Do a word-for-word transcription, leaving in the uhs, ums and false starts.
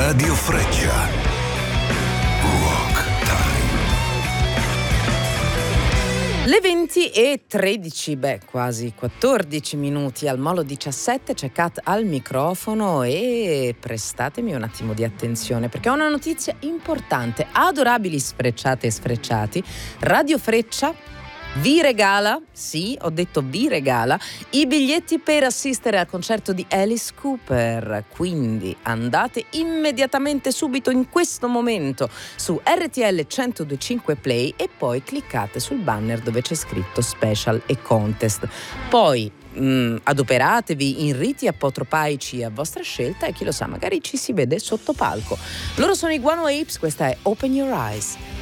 Radio Freccia. Rock Time. Le venti e tredici, beh, quasi quattordici minuti al Molo diciassette, c'è Kat al microfono e prestatemi un attimo di attenzione perché ho una notizia importante. Adorabili sfrecciate e sfrecciati, Radio Freccia vi regala, sì, ho detto vi regala, i biglietti per assistere al concerto di Alice Cooper. Quindi andate immediatamente, subito, in questo momento, su R T L centodue e cinque Play e poi cliccate sul banner dove c'è scritto Special e Contest. Poi mh, adoperatevi in riti apotropaici a vostra scelta e chi lo sa, magari ci si vede sotto palco. Loro sono i Guano Apes, questa è Open Your Eyes.